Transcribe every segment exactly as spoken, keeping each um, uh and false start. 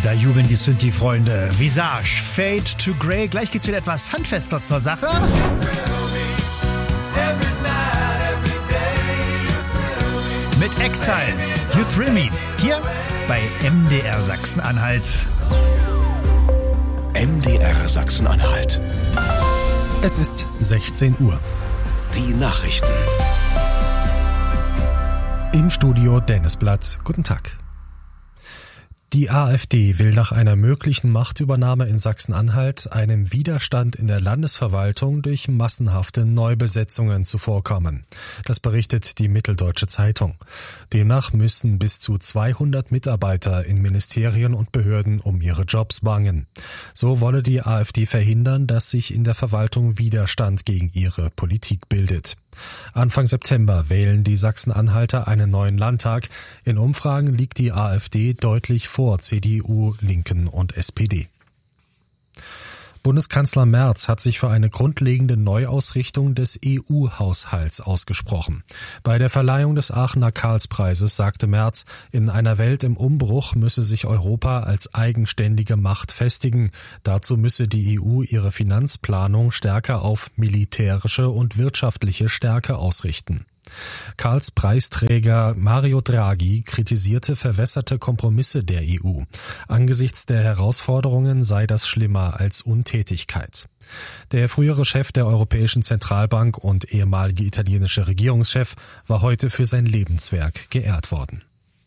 Da jubeln die Synthi-Freunde. Visage, Fade to Grey. Gleich geht's wieder etwas handfester zur Sache. Mit Exile, You Thrill Me. Hier bei M D R Sachsen-Anhalt. M D R Sachsen-Anhalt. Es ist sechzehn Uhr. Die Nachrichten. Im Studio Dennis Blatt. Guten Tag. Die AfD will nach einer möglichen Machtübernahme in Sachsen-Anhalt einem Widerstand in der Landesverwaltung durch massenhafte Neubesetzungen zuvorkommen. Das berichtet die Mitteldeutsche Zeitung. Demnach müssen bis zu zweihundert Mitarbeiter in Ministerien und Behörden um ihre Jobs bangen. So wolle die AfD verhindern, dass sich in der Verwaltung Widerstand gegen ihre Politik bildet. Anfang September wählen die Sachsen-Anhalter einen neuen Landtag. In Umfragen liegt die AfD deutlich vor C D U, Linken und S P D. Bundeskanzler Merz hat sich für eine grundlegende Neuausrichtung des E U-Haushalts ausgesprochen. Bei der Verleihung des Aachener Karlspreises sagte Merz, in einer Welt im Umbruch müsse sich Europa als eigenständige Macht festigen. Dazu müsse die E U ihre Finanzplanung stärker auf militärische und wirtschaftliche Stärke ausrichten. Karls Preisträger Mario Draghi kritisierte verwässerte Kompromisse der E U. Angesichts der Herausforderungen sei das schlimmer als Untätigkeit. Der frühere Chef der Europäischen Zentralbank und ehemalige italienische Regierungschef war heute für sein Lebenswerk geehrt worden.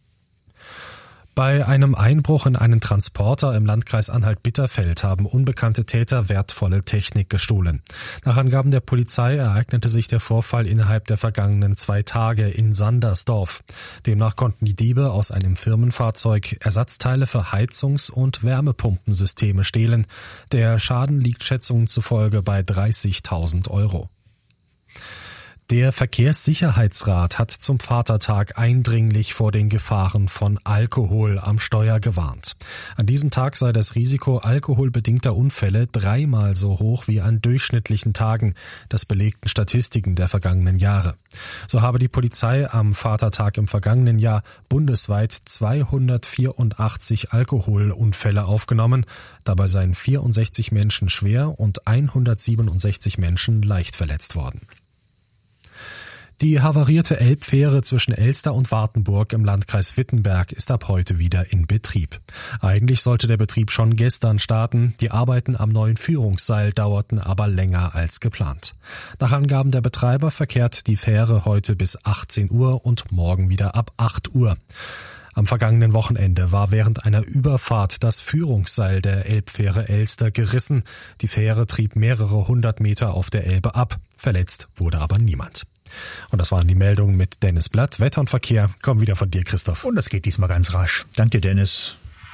Bei einem Einbruch in einen Transporter im Landkreis Anhalt-Bitterfeld haben unbekannte Täter wertvolle Technik gestohlen. Nach Angaben der Polizei ereignete sich der Vorfall innerhalb der vergangenen zwei Tage in Sandersdorf. Demnach konnten die Diebe aus einem Firmenfahrzeug Ersatzteile für Heizungs- und Wärmepumpensysteme stehlen. Der Schaden liegt Schätzungen zufolge bei dreißigtausend Euro. Der Verkehrssicherheitsrat hat zum Vatertag eindringlich vor den Gefahren von Alkohol am Steuer gewarnt. An diesem Tag sei das Risiko alkoholbedingter Unfälle dreimal so hoch wie an durchschnittlichen Tagen, das belegten Statistiken der vergangenen Jahre. So habe die Polizei am Vatertag im vergangenen Jahr bundesweit zweihundertvierundachtzig Alkoholunfälle aufgenommen. Dabei seien vierundsechzig Menschen schwer und hundertsiebenundsechzig Menschen leicht verletzt worden. Die havarierte Elbfähre zwischen Elster und Wartenburg im Landkreis Wittenberg ist ab heute wieder in Betrieb. Eigentlich sollte der Betrieb schon gestern starten, die Arbeiten am neuen Führungsseil dauerten aber länger als geplant. Nach Angaben der Betreiber verkehrt die Fähre heute bis achtzehn Uhr und morgen wieder ab acht Uhr. Am vergangenen Wochenende war während einer Überfahrt das Führungsseil der Elbfähre Elster gerissen. Die Fähre trieb mehrere hundert Meter auf der Elbe ab. Verletzt wurde aber niemand. Und das waren die Meldungen mit Dennis Blatt. Wetter und Verkehr kommen wieder von dir, Christoph. Und das geht diesmal ganz rasch. Danke dir, Dennis.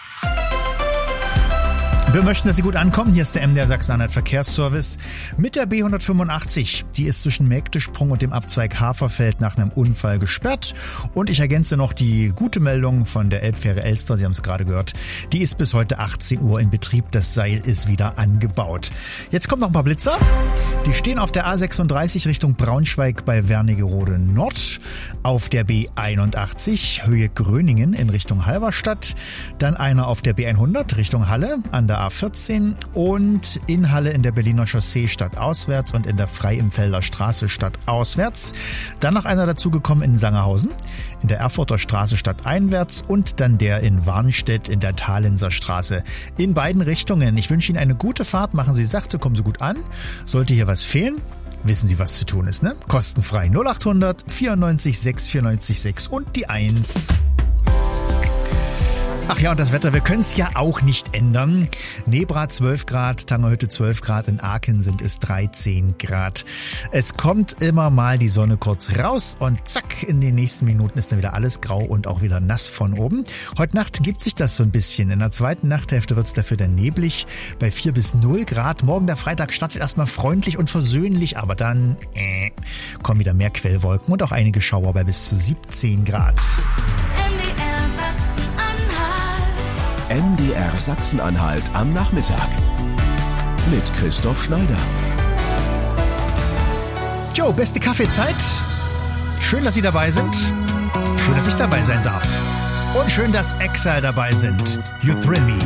Wir möchten, dass Sie gut ankommen. Hier ist der M D R Sachsen-Anhalt Verkehrsservice mit der B hundertfünfundachtzig. Die ist zwischen Mägdesprung und dem Abzweig Haferfeld nach einem Unfall gesperrt. Und ich ergänze noch die gute Meldung von der Elbfähre Elster. Sie haben es gerade gehört. Die ist bis heute achtzehn Uhr in Betrieb. Das Seil ist wieder angebaut. Jetzt kommen noch ein paar Blitzer. Die stehen auf der A sechsunddreißig Richtung Braunschweig bei Wernigerode Nord. Auf der B einundachtzig Höhe Gröningen in Richtung Halberstadt. Dann einer auf der B hundert Richtung Halle an der A vierzehn und in Halle in der Berliner Chaussee stadtauswärts und in der Freiimfelder Straße stadtauswärts. Dann noch einer dazugekommen in Sangerhausen, in der Erfurter Straße stadteinwärts und dann der in Warnstedt in der Thalenser Straße. In beiden Richtungen. Ich wünsche Ihnen eine gute Fahrt. Machen Sie sachte, kommen Sie gut an. Sollte hier was fehlen, wissen Sie, was zu tun ist, ne? Kostenfrei null achthundert vierundneunzig sechs vierundneunzig sechs und die eins. Ach ja, und das Wetter, wir können es ja auch nicht ändern. Nebra zwölf Grad, Tangerhütte zwölf Grad, in Aachen sind es dreizehn Grad. Es kommt immer mal die Sonne kurz raus und zack, in den nächsten Minuten ist dann wieder alles grau und auch wieder nass von oben. Heute Nacht gibt sich das so ein bisschen. In der zweiten Nachthälfte wird es dafür dann neblig bei vier bis null Grad. Morgen der Freitag startet erstmal freundlich und versöhnlich, aber dann äh, kommen wieder mehr Quellwolken und auch einige Schauer bei bis zu siebzehn Grad. M D R Sachsen-Anhalt am Nachmittag mit Christoph Schneider. Jo, beste Kaffeezeit. Schön, dass Sie dabei sind. Schön, dass ich dabei sein darf. Und schön, dass Exile dabei sind. You Thrill Me.